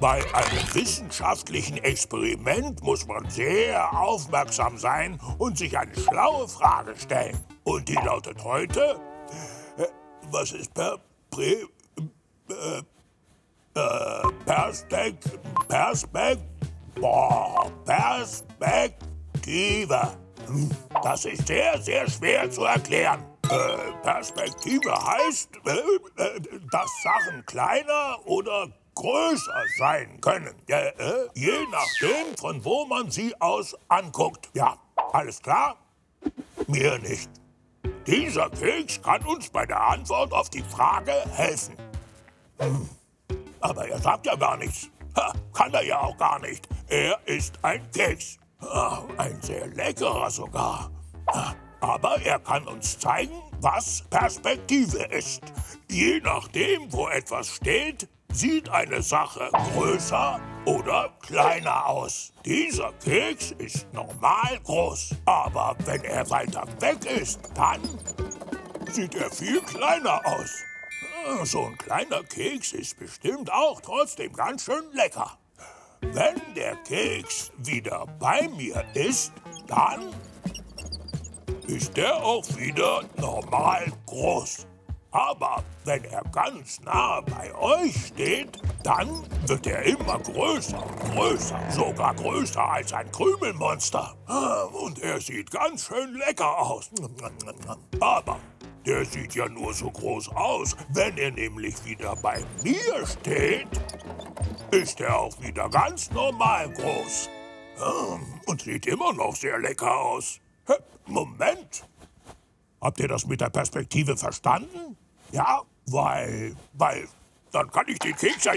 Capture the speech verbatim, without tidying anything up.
Bei einem wissenschaftlichen Experiment muss man sehr aufmerksam sein und sich eine schlaue Frage stellen. Und die lautet heute, äh, was ist per... Prä... Äh, äh, Perspek... Perspek... Boah, Perspektive. Hm, Das ist sehr, sehr schwer zu erklären. Äh, Perspektive heißt, äh, äh, dass Sachen kleiner oder größer sein können. Äh, äh, je nachdem, von wo man sie aus anguckt. Ja, alles klar? Mir nicht. Dieser Keks kann uns bei der Antwort auf die Frage helfen. Hm. Aber er sagt ja gar nichts. Ha, kann er ja auch gar nicht. Er ist ein Keks. Ah, ein sehr leckerer sogar. Ah, aber er kann uns zeigen, was Perspektive ist. Je nachdem, wo etwas steht, sieht eine Sache größer oder kleiner aus. Dieser Keks ist normal groß. Aber wenn er weiter weg ist, dann sieht er viel kleiner aus. So ein kleiner Keks ist bestimmt auch trotzdem ganz schön lecker. Wenn der Keks wieder bei mir ist, dann ist er auch wieder normal groß. Aber wenn er ganz nah bei euch steht, dann wird er immer größer, größer, sogar größer als ein Krümelmonster. Und er sieht ganz schön lecker aus. Aber der sieht ja nur so groß aus. Wenn er nämlich wieder bei mir steht, ist er auch wieder ganz normal groß. Und sieht immer noch sehr lecker aus. Moment. Habt ihr das mit der Perspektive verstanden? Ja, weil, weil, dann kann ich den Keks ja